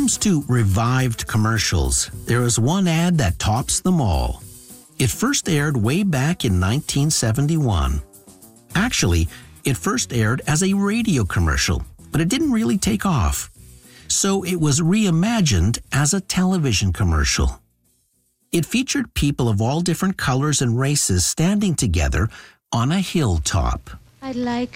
comes to revived commercials, there is one ad that tops them all. It first aired way back in 1971. Actually, it first aired as a radio commercial, but it didn't really take off. So it was reimagined as a television commercial. It featured people of all different colors and races standing together on a hilltop. I'd like